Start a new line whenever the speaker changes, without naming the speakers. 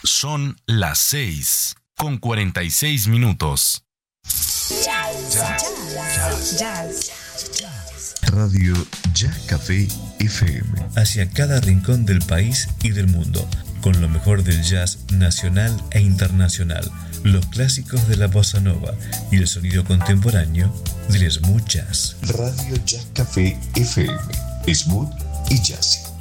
Son las 6:46.
Jazz.
Radio Ya Café FM.
Hacia cada rincón del país y del mundo, con lo mejor del jazz nacional e internacional, los clásicos de la bossa nova y el sonido contemporáneo del smooth jazz.
Radio Ya Café FM. Smooth y jazzy.